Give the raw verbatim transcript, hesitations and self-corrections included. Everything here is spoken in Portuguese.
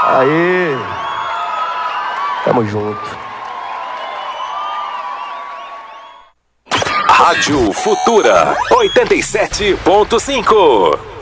Aê! Tamo junto. Rádio Futura oitenta e sete ponto cinco.